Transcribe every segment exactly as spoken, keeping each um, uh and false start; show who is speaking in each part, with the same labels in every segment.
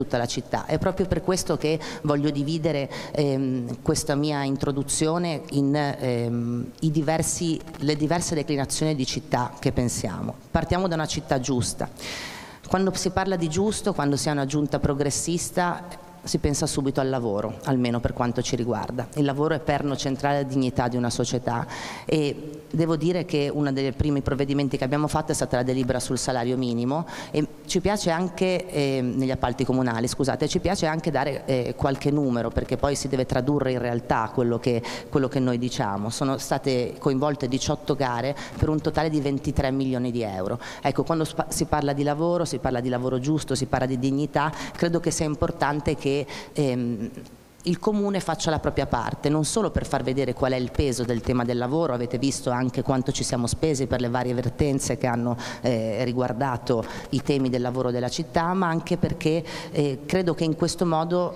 Speaker 1: tutta la città. È proprio per questo che voglio dividere ehm, questa mia introduzione in ehm, i diversi, le diverse declinazioni di città che pensiamo. Partiamo da una città giusta. Quando si parla di giusto, quando si ha una giunta progressista, si pensa subito al lavoro, almeno per quanto ci riguarda. Il lavoro è perno centrale della dignità di una società e devo dire che uno dei primi provvedimenti che abbiamo fatto è stata la delibera sul salario minimo e ci piace anche, eh, negli appalti comunali, scusate, ci piace anche dare eh, qualche numero, perché poi si deve tradurre in realtà quello che, quello che noi diciamo. Sono state coinvolte diciotto gare per un totale di ventitré milioni di euro. Ecco, quando si parla di lavoro, si parla di lavoro giusto, si parla di dignità, credo che sia importante che che ehm, il Comune faccia la propria parte, non solo per far vedere qual è il peso del tema del lavoro, avete visto anche quanto ci siamo spesi per le varie vertenze che hanno eh, riguardato i temi del lavoro della città, ma anche perché eh, credo che in questo modo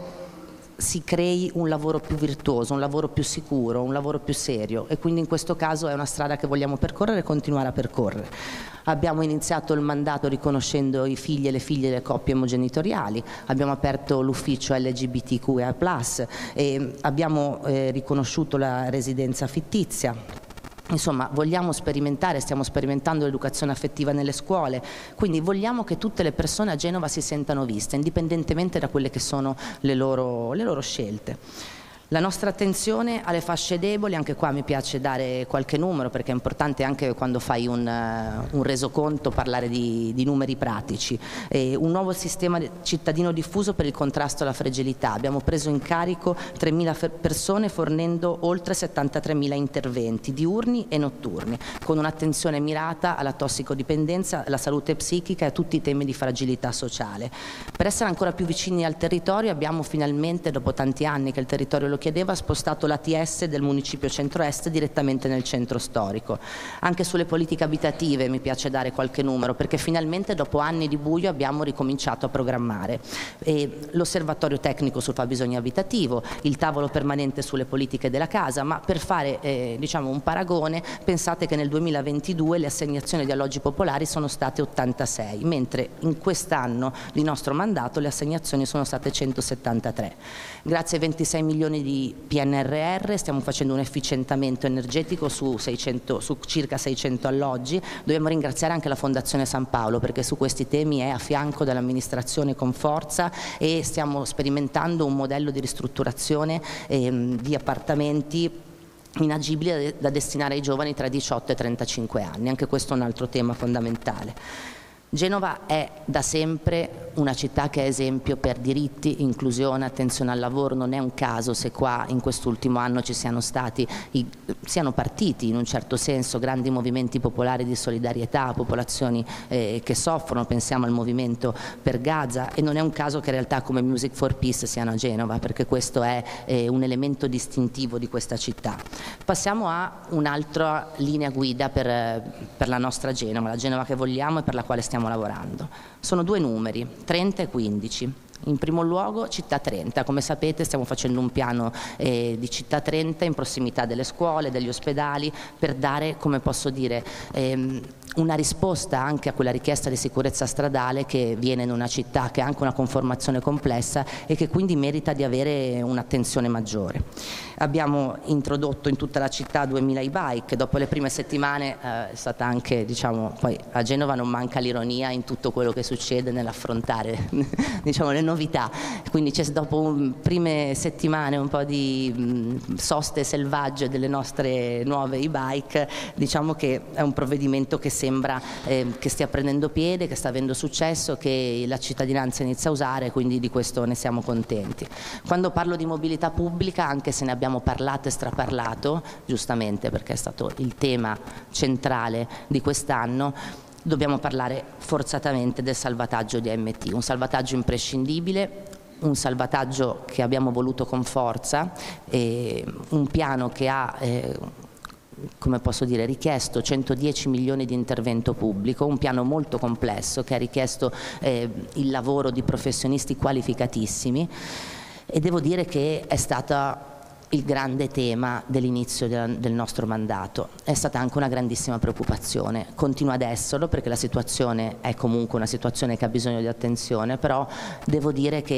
Speaker 1: si crei un lavoro più virtuoso, un lavoro più sicuro, un lavoro più serio e quindi in questo caso è una strada che vogliamo percorrere e continuare a percorrere. Abbiamo iniziato il mandato riconoscendo i figli e le figlie delle coppie omogenitoriali, abbiamo aperto l'ufficio L G B T Q I A plus, e abbiamo eh, riconosciuto la residenza fittizia. Insomma, vogliamo sperimentare, stiamo sperimentando l'educazione affettiva nelle scuole, quindi vogliamo che tutte le persone a Genova si sentano viste, indipendentemente da quelle che sono le loro, le loro scelte. La nostra attenzione alle fasce deboli, anche qua mi piace dare qualche numero perché è importante anche quando fai un, uh, un resoconto parlare di, di numeri pratici. E un nuovo sistema cittadino diffuso per il contrasto alla fragilità. Abbiamo preso in carico tremila persone fornendo oltre settantatremila interventi diurni e notturni, con un'attenzione mirata alla tossicodipendenza, alla salute psichica e a tutti i temi di fragilità sociale. Per essere ancora più vicini al territorio abbiamo finalmente, dopo tanti anni che il territorio lo chiedeva, spostato l'A T S del municipio centro-est direttamente nel centro storico. Anche sulle politiche abitative mi piace dare qualche numero perché finalmente dopo anni di buio abbiamo ricominciato a programmare. L'osservatorio tecnico sul fabbisogno abitativo, il tavolo permanente sulle politiche della casa, ma per fare eh, diciamo un paragone pensate che nel duemilaventidue le assegnazioni di alloggi popolari sono state ottantasei, mentre in quest'anno di nostro mandato le assegnazioni sono state centosettantatré. Grazie ai ventisei milioni di P N R R stiamo facendo un efficientamento energetico su, seicento, su circa seicento alloggi. Dobbiamo ringraziare anche la Fondazione San Paolo perché su questi temi è a fianco dell'amministrazione con forza e stiamo sperimentando un modello di ristrutturazione ehm, di appartamenti inagibili da destinare ai giovani tra i diciotto e i trentacinque anni. Anche questo è un altro tema fondamentale. Genova è da sempre una città che è esempio per diritti, inclusione, attenzione al lavoro. Non è un caso se qua in quest'ultimo anno ci siano stati, i, siano partiti in un certo senso grandi movimenti popolari di solidarietà a popolazioni eh, che soffrono, pensiamo al movimento per Gaza, e non è un caso che realtà come Music for Peace siano a Genova, perché questo è eh, un elemento distintivo di questa città. Passiamo a un'altra linea guida per, per la nostra Genova, la Genova che vogliamo e per la quale stiamo lavorando. Sono due numeri, trenta e quindici. In primo luogo Città trenta, come sapete stiamo facendo un piano eh, di Città trenta in prossimità delle scuole, degli ospedali, per dare, come posso dire, ehm, una risposta anche a quella richiesta di sicurezza stradale che viene in una città che ha anche una conformazione complessa e che quindi merita di avere un'attenzione maggiore. Abbiamo introdotto in tutta la città duemila e-bike, dopo le prime settimane eh, è stata anche, diciamo, poi a Genova non manca l'ironia in tutto quello che succede nell'affrontare diciamo, le novità, quindi c'è dopo un, prime settimane un po' di mh, soste selvagge delle nostre nuove e-bike, diciamo che è un provvedimento che sembra eh, che stia prendendo piede, che sta avendo successo, che la cittadinanza inizia a usare, quindi di questo ne siamo contenti. Quando parlo di mobilità pubblica, anche se ne abbiamo parlato e straparlato, giustamente perché è stato il tema centrale di quest'anno, dobbiamo parlare forzatamente del salvataggio di A M T, un salvataggio imprescindibile, un salvataggio che abbiamo voluto con forza, eh, un piano che ha eh, come posso dire, richiesto centodieci milioni di intervento pubblico, un piano molto complesso che ha richiesto eh, il lavoro di professionisti qualificatissimi, e devo dire che è stata il grande tema dell'inizio del nostro mandato. È stata anche una grandissima preoccupazione, continua ad esserlo perché la situazione è comunque una situazione che ha bisogno di attenzione, però devo dire che